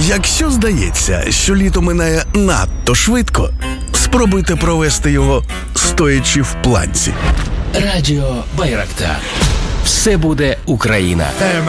Якщо здається, що літо минає надто швидко, спробуйте провести його стоячи в планці. Радіо Байрактар. Все буде Україна.